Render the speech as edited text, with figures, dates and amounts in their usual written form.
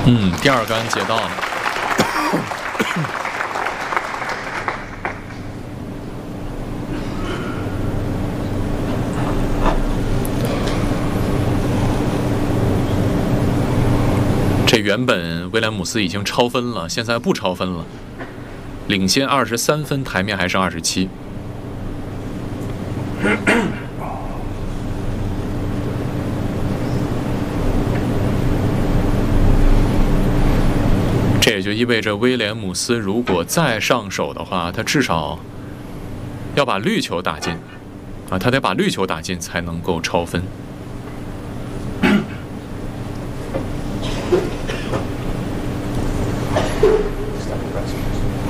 第二杆接到了。这原本威廉姆斯已经超分了，现在不超分了，领先23分，台面还是27。这也就意味着威廉姆斯如果再上手的话，他至少要把绿球打进，他得把绿球打进才能够超分。